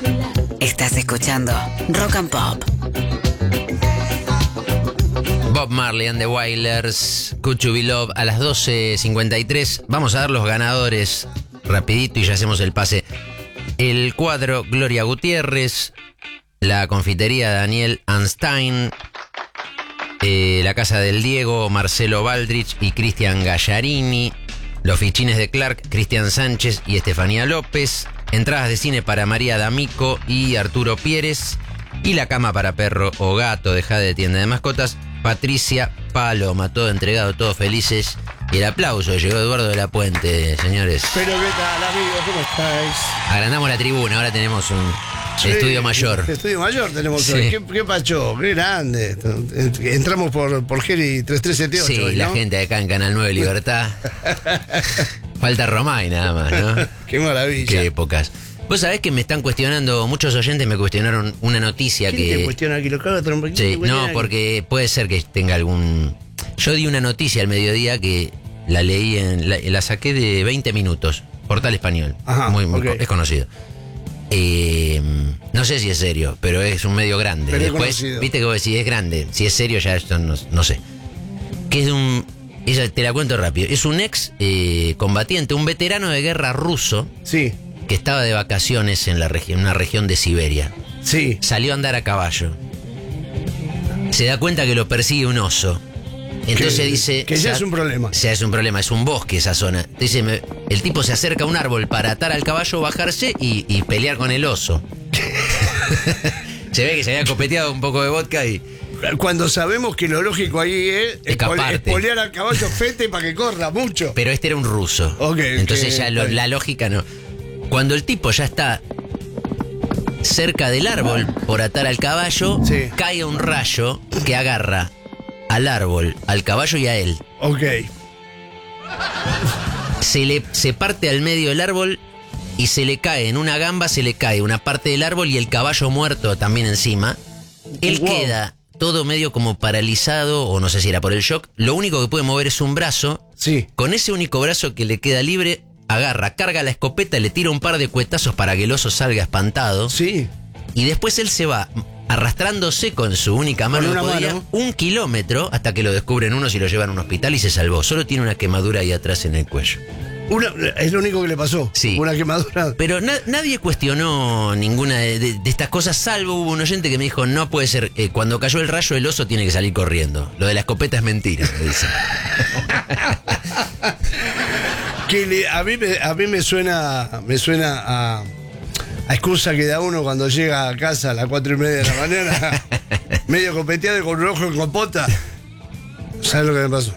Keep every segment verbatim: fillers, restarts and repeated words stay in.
Estás escuchando Rock and Pop. Bob Marley and the Wailers, Could You Be Love, a las doce cincuenta y tres. Vamos a dar los ganadores rapidito y ya hacemos el pase. El cuadro, Gloria Gutiérrez. La confitería, Daniel Anstein. Eh, la casa del Diego, Marcelo Baldrich y Cristian Gallarini. Los fichines de Clark, Cristian Sánchez y Estefanía López. Entradas de cine para María D'Amico y Arturo Pieres. Y la cama para perro o gato de Jade de Tienda de Mascotas, Patricia Paloma. Todo entregado, todos felices. Y el aplauso, llegó Eduardo de la Puente, señores. Pero qué tal, amigos, ¿cómo estáis? Agrandamos la tribuna, ahora tenemos un Sí, estudio mayor. Estudio mayor tenemos Sí. hoy. ¿Qué, qué pacho? Qué grande. Entramos por, por Geri tres tres siete ocho. Sí, hoy, la ¿no? gente acá en Canal nueve Libertad. Falta Romay nada más, ¿no? Qué maravilla. Qué épocas. Vos sabés que me están cuestionando, muchos oyentes me cuestionaron una noticia ¿Quién que... te cuestiona aquí? ¿Lo cago a trompa? ¿Quién te Sí, cuestiona no, aquí? porque puede ser que tenga algún... Yo di una noticia al mediodía que la leí, en la, la saqué de veinte minutos, Portal Español. Ajá, muy, muy ok. co- es conocido. Eh, no sé si es serio, pero es un medio grande. Pero es Después, conocido. viste que vos decís, es grande. Si es serio, ya esto no, no sé. Que es de un... Ella, te la cuento rápido. Es un ex eh, combatiente, un veterano de guerra ruso Sí, que estaba de vacaciones en la región, una región de Siberia. sí. Salió a andar a caballo. Se da cuenta que lo persigue un oso. Entonces Que- dice... que ya es un problema. Ya es un problema, es un bosque esa zona. Dice, me- el tipo se acerca a un árbol para atar al caballo, bajarse y, y pelear con el oso. Se ve que se había copeteado un poco de vodka y... Cuando sabemos que lo lógico ahí es Escaparte. espolear al caballo fete para que corra mucho. Pero este era un ruso. Ok, Entonces ok, ya lo- está bien. la lógica no. Cuando el tipo ya está cerca del árbol por atar al caballo, Sí. cae un rayo que agarra al árbol, al caballo y a él. Ok. Se le se parte al medio del árbol y se le cae en una gamba, se le cae una parte del árbol y el caballo muerto también encima. Él Wow. queda todo medio como paralizado, o no sé si era por el shock. Lo único que puede mover es un brazo. Sí. Con ese único brazo que le queda libre, agarra, carga la escopeta, le tira un par de cuetazos para que el oso salga espantado. Sí. Y después él se va arrastrándose con su única mano Con que una podía, mano. un kilómetro hasta que lo descubren unos y lo llevan a un hospital y se salvó. Solo tiene una quemadura ahí atrás en el cuello. Una, es lo único que le pasó. Sí. Una quemadura. Pero na- nadie cuestionó ninguna de, de- de estas cosas, salvo hubo un oyente que me dijo, no puede ser, eh, cuando cayó el rayo el oso tiene que salir corriendo. Lo de la escopeta es mentira, me dice. Que le- a, mí me, a mí me suena, me suena a, a excusa que da uno cuando llega a casa a las cuatro y media de la mañana, medio copeteado y con un ojo en compota. ¿Sabes lo que me pasó?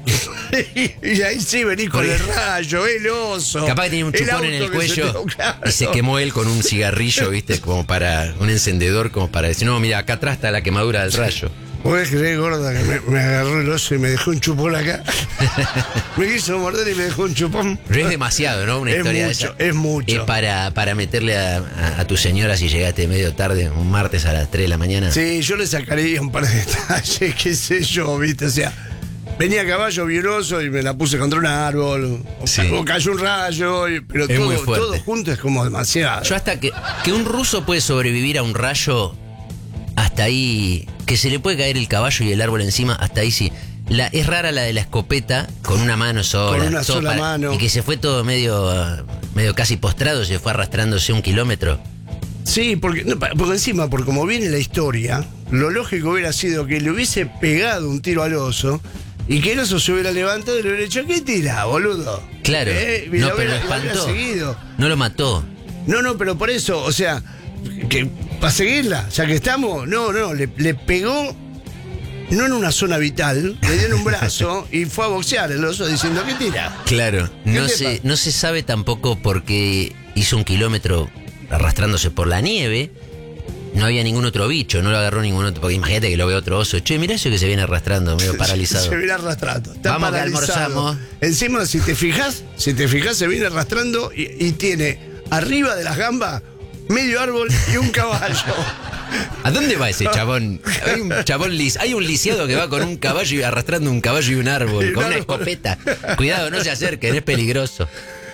Y ahí sí venís con el rayo, el oso. Capaz que tenía un el chupón en auto el que se cuello te- claro. y se quemó él con un cigarrillo, viste, como para un encendedor, como para decir, no, mira, acá atrás está la quemadura del rayo. ¿Podés creer, gorda, que me, me agarró el oso y me dejó un chupón acá? Me quiso morder y me dejó un chupón. Pero es demasiado, ¿no? Una Es historia mucho, de esa. es mucho. Es para, para meterle a, a- a tu señora si llegaste medio tarde, un martes a las tres de la mañana. Sí, yo le sacaría un par de detalles, qué sé yo, viste, o sea, venía a caballo violoso y me la puse contra un árbol, o, Sí. o cayó un rayo, y- pero Es muy todo, fuerte. todo junto es como demasiado. Yo hasta que, que un ruso puede sobrevivir a un rayo, hasta ahí, que se le puede caer el caballo y el árbol encima, hasta ahí sí. La, es rara la de la escopeta con una mano sola. Con una todo sola mano. Y que se fue todo medio, ah, medio casi postrado, se fue arrastrándose un kilómetro. Sí, porque, no, pa- porque encima, por como viene la historia, lo lógico hubiera sido que le hubiese pegado un tiro al oso y que el oso se hubiera levantado y le hubiera dicho, ¿qué tira, boludo? Claro. Eh, y no, lo pero lo hubiera- lo hubiera espantó. seguido. No lo mató. No, no, pero por eso, o sea, que para seguirla, ya que estamos, no, no, le, le pegó, no en una zona vital, le dio en un brazo y fue a boxear el oso diciendo, ¿qué tira? Claro. No te se, pasa? no se sabe tampoco por qué hizo un kilómetro arrastrándose por la nieve. No había ningún otro bicho, no lo agarró ningún otro. Porque imagínate que lo ve otro oso. Che, mirá eso que se viene arrastrando, medio paralizado. Se viene arrastrando. Está Vamos que paralizado. almorzamos. Encima, si te fijas, si te fijas, se viene arrastrando y, y tiene arriba de las gambas medio árbol y un caballo. ¿A dónde va ese chabón? Hay un chabón lis, hay un lisiado que va con un caballo y arrastrando un caballo y un árbol, Y un con una árbol. escopeta. Cuidado, no se acerquen, es peligroso.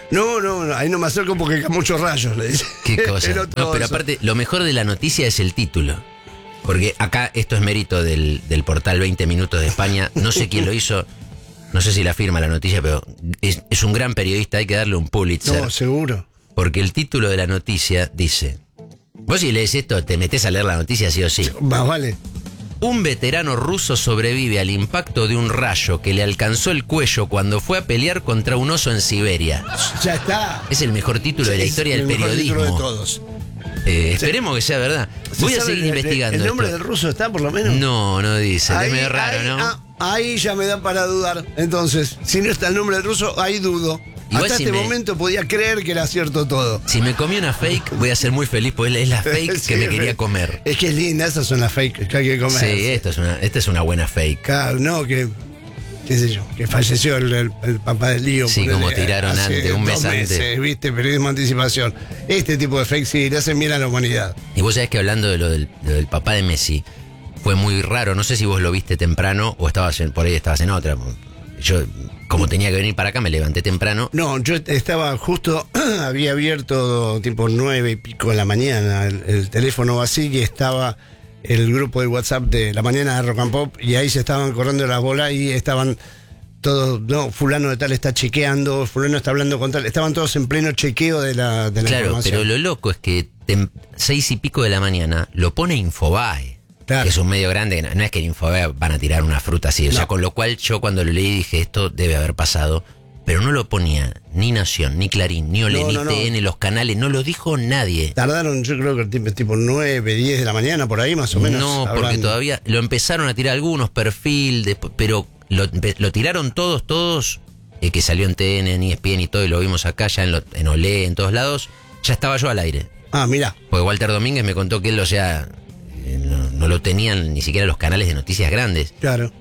No, no, no, ahí no me acerco porque hay muchos rayos, le dice. Qué cosa. El otro No, pero oso. aparte, lo mejor de la noticia es el título. Porque acá esto es mérito del, del portal veinte Minutos de España. No sé quién lo hizo, no sé si la firma la noticia, pero es, es un gran periodista, hay que darle un Pulitzer. No, seguro. Porque el título de la noticia dice... Vos si lees esto, te metés a leer la noticia sí o sí. Más vale. Un veterano ruso sobrevive al impacto de un rayo que le alcanzó el cuello cuando fue a pelear contra un oso en Siberia. Ya está. Es el mejor título de la Es historia del el mejor título periodismo. de todos. Eh, esperemos que sea verdad. Voy ¿Se a sabe seguir el- investigando. ¿El nombre esto. del ruso está por lo menos? No, no dice. Ahí, es medio raro, ahí, ¿no? ah, ahí ya me da para dudar. Entonces, si no está el nombre del ruso, ahí dudo. Igual Hasta si este me- momento podía creer que era cierto todo. Si me comí una fake, voy a ser muy feliz, porque es la fake Sí, que me quería es- comer. Es que es linda, esas son las fake que hay que comer. Sí, esto es una, esta es una buena fake. Claro, no, que, qué sé yo, que falleció el, el- el papá del lío. Sí, como tiraron hace antes, un mes dos antes. meses, viste, periodismo anticipación. Este tipo de fake sí, le hacen bien a la humanidad. Y vos sabés que hablando de lo del, lo del papá de Messi, fue muy raro. No sé si vos lo viste temprano o estabas en- por ahí estabas en otra. Yo, como tenía que venir para acá, me levanté temprano. No, yo estaba justo, había abierto tipo nueve y pico de la mañana el, el teléfono así y estaba el grupo de WhatsApp de la mañana de Rock and Pop y ahí se estaban corriendo las bolas y estaban todos, no, fulano de tal está chequeando, fulano está hablando con tal, estaban todos en pleno chequeo de la, de la Claro, información. pero lo loco es que tem- seis y pico de la mañana lo pone Infobae. Claro. Que es un medio grande, no, no es que en Infobae van a tirar una fruta así. O sea, No. con lo cual yo cuando lo leí dije, esto debe haber pasado. Pero no lo ponía ni Nación, ni Clarín, ni Olé, No, ni no, no. T N, los canales, no lo dijo nadie. Tardaron, yo creo que tipo, tipo nueve, diez de la mañana, por ahí más o menos. No, porque hablando. todavía lo empezaron a tirar algunos, perfil, después, pero lo, empe- lo tiraron todos, todos, eh, que salió en T N, en E S P N y todo, y lo vimos acá ya en, lo- en Olé, en todos lados, ya estaba yo al aire. Ah, mira. Porque Walter Domínguez me contó que él, o sea, eh, no, no lo tenían ni siquiera los canales de noticias grandes. Claro.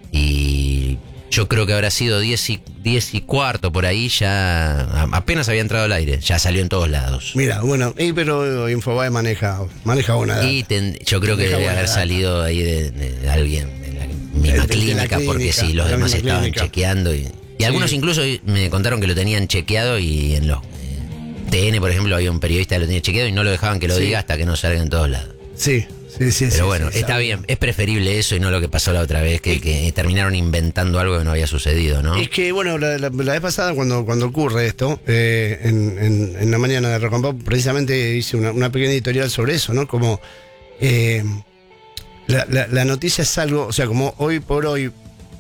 Y yo creo que habrá sido diez y, diez y cuarto por ahí, ya a- apenas había entrado al aire, ya salió en todos lados. Mira, bueno, y, pero Infobae maneja, maneja buena data. Y ten- yo creo que Deja debe buena haber data. salido ahí de, de alguien en la misma De- de la clínica, porque clínica, sí, los de la demás misma estaban clínica. chequeando. Y, y algunos incluso me contaron que lo tenían chequeado y en los eh, T N, por ejemplo, había un periodista que lo tenía chequeado y no lo dejaban que lo Sí. diga hasta que no salga en todos lados. Sí, sí, sí. Pero sí, bueno, sí, está sabe. bien, es preferible eso y no lo que pasó la otra vez, que, que terminaron inventando algo que no había sucedido, ¿no? Es que, bueno, la, la- la vez pasada cuando, cuando ocurre esto, eh, en, en- en la mañana de Rock and Pop, precisamente hice una, una pequeña editorial sobre eso, ¿no? Como eh, la, la- la noticia es algo, o sea, como hoy por hoy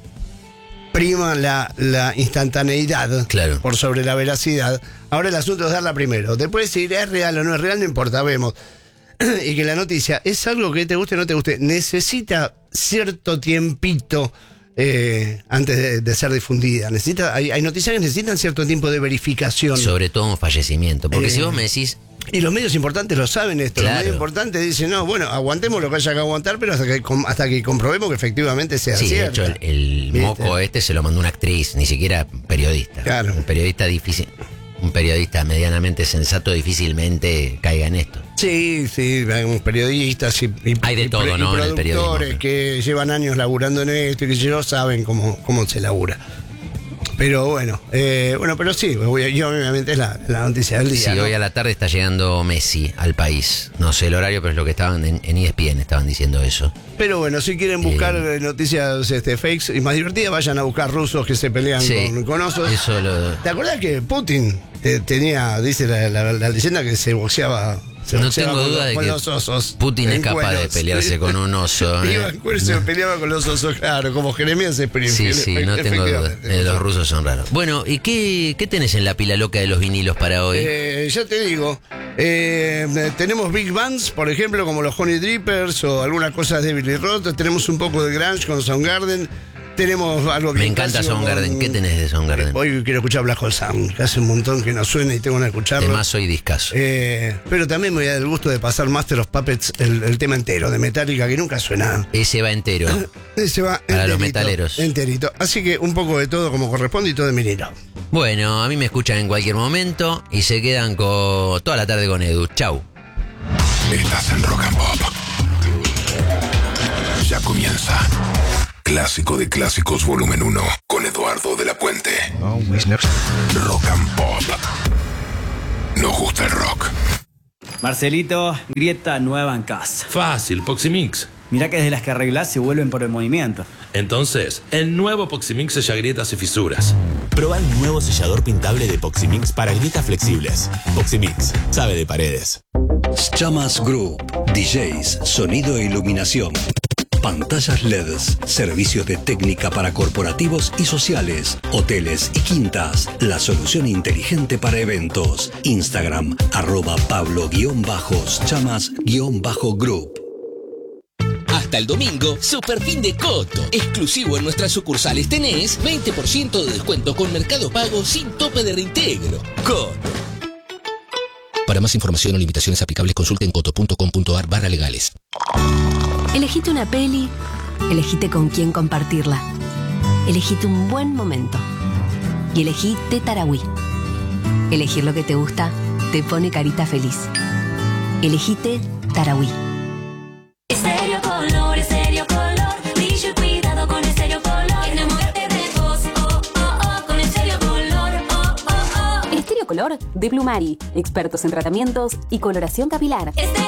prima la, la instantaneidad Claro. por sobre la veracidad. Ahora el asunto es darla primero. Después si es real o no es real, no importa, vemos. Y que la noticia es algo que te guste o no te guste, necesita cierto tiempito eh, antes de, de ser difundida. Necesita, hay, hay noticias que necesitan cierto tiempo de verificación. Sobre todo un fallecimiento. Porque Eh, si vos me decís, Y los medios importantes lo saben esto. Claro. Los medios importantes dicen, no, bueno, aguantemos lo que haya que aguantar, pero hasta que, com- hasta que comprobemos que efectivamente sea sí, de cierto. hecho, el, el ¿Viste? moco este se lo mandó una actriz, ni siquiera periodista. Claro. Un periodista difícil, un periodista medianamente sensato difícilmente caiga en esto. Sí, sí, hay unos periodistas y, y- Hay de y todo, pro- y ¿no? En el periodismo, productores pero- que llevan años laburando en esto y que ellos saben cómo, cómo se labura. Pero bueno, eh, bueno, pero sí, voy a- yo obviamente es la, la noticia del día. Sí, ¿no? hoy a la tarde está llegando Messi al país. No sé el horario, pero es lo que estaban en, en E S P N, estaban diciendo eso. Pero bueno, si quieren buscar Eh. eh, noticias este, fakes y más divertidas, vayan a buscar rusos que se pelean Sí, con, con osos. eso lo... ¿Te acuerdas que Putin te- tenía, dice la, la- la leyenda, que se boxeaba? Se No boxeaba tengo con duda los- de con que los osos Putin es en capaz de cueros. pelearse con un oso. ¿eh? Iba en cuero y se peleaba con los osos, claro, como Jeremías Springfield. Sí, sí, no tengo duda. efectivamente. Eh, los rusos son raros. Bueno, ¿y qué, qué tenés en la pila loca de los vinilos para hoy? Eh, ya te digo, eh, tenemos big bands, por ejemplo, como los Honey Drippers o algunas cosas de Billy Roth. Tenemos un poco de grunge con Soundgarden. Tenemos algo que Me encanta Soundgarden. ¿Qué tenés de Soundgarden? Hoy quiero escuchar Black Hole Sun, que hace un montón que no suena y tengo que escucharlo. Además, soy discazo. Eh, pero también me voy a dar el gusto de pasar Master of Puppets, el, el tema entero de Metallica, que nunca suena. Ese va entero. Ese va Para los enterito, metaleros. Enterito. Así que un poco de todo como corresponde y todo de vinilo. Bueno, a mí me escuchan en cualquier momento y se quedan con toda la tarde con Edu. Chau. Estás en Rock and Pop. Ya comienza. Clásico de Clásicos Volumen uno con Eduardo de la Puente. Rock and Pop. nos gusta el rock. Marcelito, grieta nueva en casa. Fácil, Poximix. Mirá que desde las que arreglás se vuelven por el movimiento. Entonces, el nuevo Poximix sella grietas y fisuras. Prueba el nuevo sellador pintable de Poximix para grietas flexibles. Poximix, sabe de paredes. Chamas Group, D Js, sonido e iluminación. Pantallas L E Ds, servicios de técnica para corporativos y sociales, hoteles y quintas. La solución inteligente para eventos. Instagram, arroba Pablo-Chamas-Group. Hasta el domingo, super fin de Coto. Exclusivo en nuestras sucursales tenés veinte por ciento de descuento con Mercado Pago sin tope de reintegro. Coto. Para más información o limitaciones aplicables, consulten coto punto com punto ar barra legales. Elegite una peli, elegite con quién compartirla. Elegite un buen momento. Y elegí Tetarawí. Elegir lo que te gusta te pone carita feliz. Elegite Tarahui. Estéreo Color, Estéreo Color, brillo y cuidado con Estéreo Color. Enamórate de vos, oh, oh, oh, con Estéreo Color, oh, oh, oh. Estéreo Color de Plumari, expertos en tratamientos y coloración capilar. Estéreo